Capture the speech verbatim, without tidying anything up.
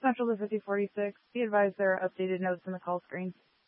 Central to fifty forty-six. Be advised there are updated notes in the call screen.